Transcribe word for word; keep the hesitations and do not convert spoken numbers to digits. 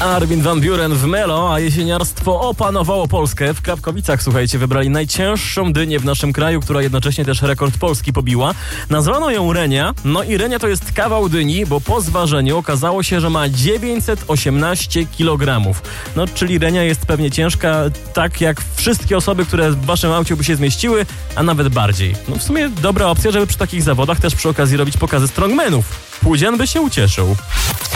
Armin van Buuren w Melo, a jesieniarstwo opanowało Polskę. W Krapkowicach, słuchajcie, wybrali najcięższą dynię w naszym kraju, która jednocześnie też rekord Polski pobiła. Nazwano ją Renia. No i Renia to jest kawał dyni, bo po zważeniu okazało się, że ma dziewięćset osiemnaście kilogramów. No, czyli Renia jest pewnie ciężka tak jak wszystkie osoby, które w waszym aucie by się zmieściły, a nawet bardziej. No w sumie dobra opcja, żeby przy takich zawodach też przy okazji robić pokazy strongmanów. Pudzian by się ucieszył.